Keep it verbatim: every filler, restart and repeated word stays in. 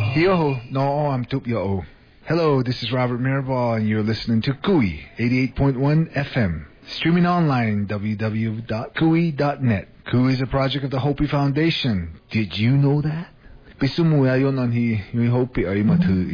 Yo, no, I'm Tup Yo. Hello, this is Robert Mirabal, and you're listening to Cooey eighty-eight point one F M. Streaming online, w w w dot cooey dot net. Cooey is a project of the Hopi Foundation. Did you know that? Pisumuya yon ang hi yung Hopi ay matu